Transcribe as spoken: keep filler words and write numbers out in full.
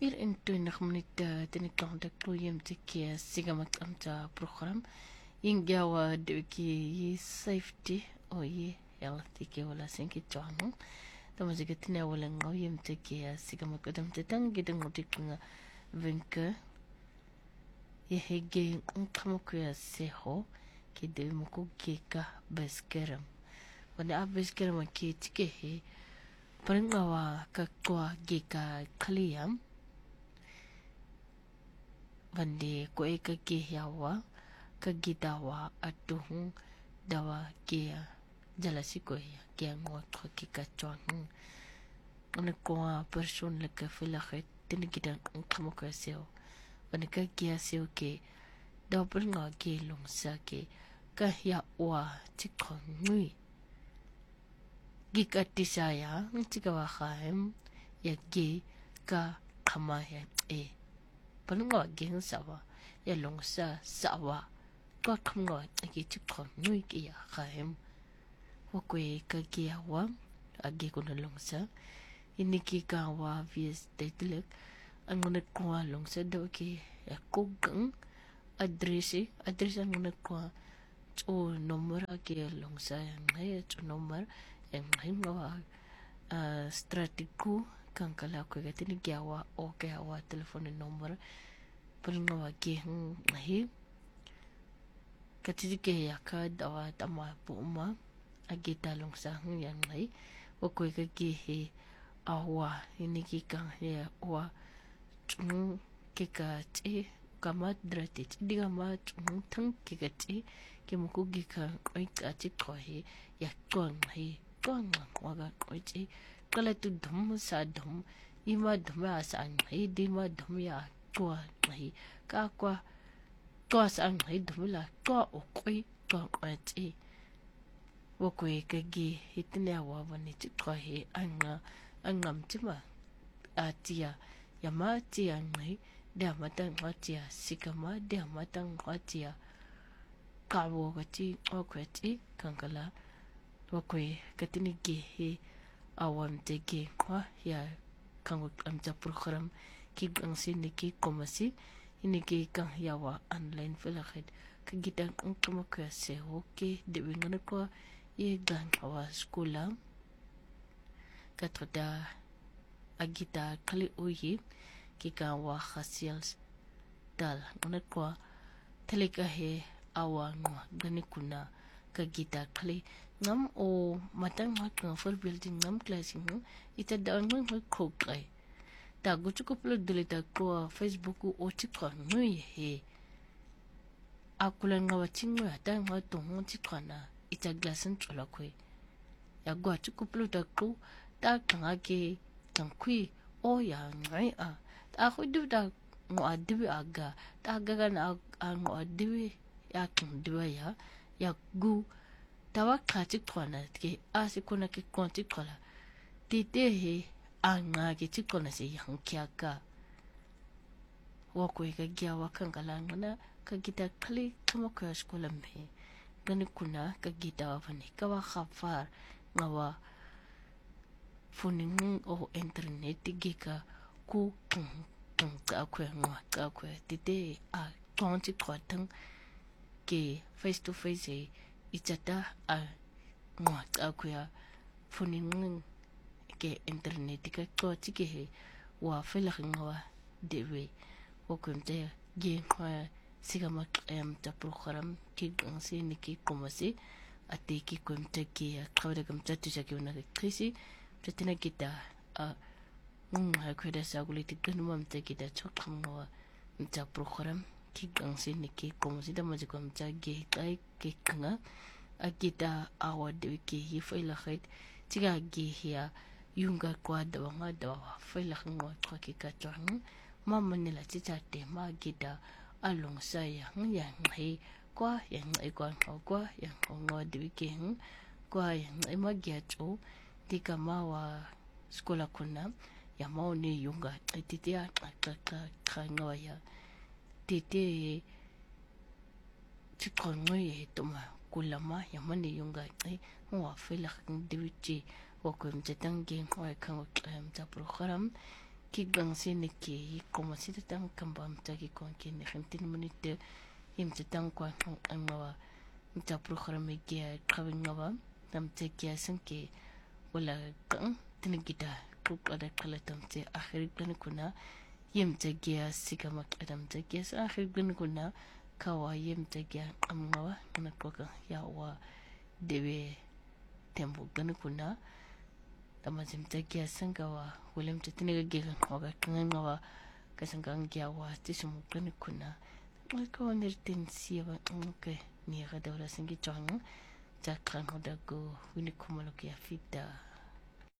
Hier in twintig minute ten ik kan de kloeiem te keer sigamak am ta program. Ingawa de ki safety o ye health ke wala sinki chang. Tama sige tina wala ngoyem te keer sigamak adam te tang gidang motik nga vinke. Ye hege unkamok ya seho ki de moko keka beskeram. Wana abeskeram ki tike he paringawa kakwa geka kaliyam. Vande ko e ka ke yawa ka gidawa atuhung dawa ke jalasi ko ya ke ngot ko ke ka chong ona ko person le ka fila khet tin gidan kamo ka seo vande ka ke seo ke daw per nga ke long sa ke ka ya wa tikon ngui gika tisaya ntika wa khaim ya ge ka kama ya e panungo gen sawa ya longsa sawa ko khamgo ki chikon nui ki ya khaim wakwe ka kia wa agi ko na longsa iniki ka wa vis detlek angone ko longsa do ki ya kogang adresi adresi angone ko o nomor agi longsa ngai o nomor en hinga strategiku kan kala ko ga tin gyawa o gyawa telephone number pringa wa ke hi katiti ke ya ka dawa tama puma agita long sa yang ngai o ko ga ke he awa ini ki kan ya wa chung ke ka ti kama drati diga ma chung thang ke ka ti ke mo ku gi ka oi ka ti ko he ya kon he kon wa ga ko ti kala tu dhum sa dhum ima dhum asan hi dima dhum ya kwa hi ka kwa kwa san hi dhum la kwa o koi kwa kwa ti wo ko ke gi hitne wa wani ti kwa hi anga angam ti ma atia ya ma ti angai da mata ngatia sikama da mata ngatia ka wo ga ti o kwa ti kankala wo ko ke tini gi hi awam tege kwa ya kango amta program ki gangsi niki komasi iniki kan yawa online felakhed ka gitan kama ka se hoke de wingana ko ye gan awa skula ka toda agita kali uyi ki kan wa khasials dal ngana ko teleka he awa ngwa gani kuna ka gita kali ngam o matang mat ng for building ngam classing ita daang ng ko kai ta guchu ko plug delita ko Facebook o tikon ngui he akula ngawa chingu ta nga tong tikona ita glasen chola ko ya gwa chu ko plug ta ko ta kanga ke tang kui o ya ngai a ta ko du da ngo adibi aga ta ga na ngo adibi ya kin diwa ya ya gu tawa kati kona ke asi kuna ke konti kola tite he anga ke tikona se yang kyaka wako ka gya wakan kalangana ka gita kali kama ko skola me gani kuna ka gita wafani ka wa khafar ngawa funing o internet gika ku tung tung ka ko ngwa ka ko tite a konti kotang ke face to face ichata a ngwa akuya funing ke internet ka ko tike he wa fela ngwa dewe o kunte ge kwa sigama em ta program ki gansi niki komasi ate ki kunte ki kawde kam tatu jaki una krisi tetina kita a ngwa kweda saguliti kanumam te kita chokam ngwa ta program ki gansi niki komasi da maji kom ta ge kai ke kanga agita awa de ke hi faila khat tiga ge hia yunga kwa da nga da faila ngwa kwa ki ka chang mama ne la chicha te ma gita along sa ya ya ngai kwa ya ngai kwa kwa ya ngwa de ke kwa ya ngai ma ge cho tika ma wa skola kuna ya ma ne yunga titia ka ka ka ngwa ya tite chikon ngwe tuma kulama ya mane yunga ai wa fela diwichi wa ko mtetang ge wa kan ta program kigang siniki como si te tang kambam taki kon ki ni khintin minute yim te tang kwa ngawa ta programa kia kawin ngawa tam te kia sanki wala kang tinigita kuk ada kala tam te akhir kan kuna yim te kia sikamak adam te kia sa akhir kan kuna kawa yim te kia ngawa na kwa ya wa dewe tempo kan kuna tamazim te kia sangawa wilem te tiniga giga waga kangawa kasangang kia wa tisumu kan kuna ko nirtin siya okay ni ga dawla singi chang ta kan hoda ko wini kumalo kia fita